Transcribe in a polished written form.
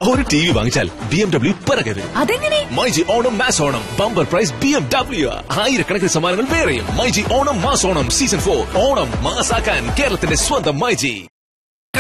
ഒരു T V വാങ്ങിച്ചാൽ BMW പിറകെ വരും. അതെങ്ങനെ? MyG Onam mass Onam bumper prize BMW. ആയിരക്കണക്കിന് സമ്മാനങ്ങൾ വേറെയും. മൈജി ഓണം മാസ് ഓണം സീസൺ 4 ഓണം മാസാക്കാൻ കേരളത്തിന്റെ സ്വന്തം മൈജി.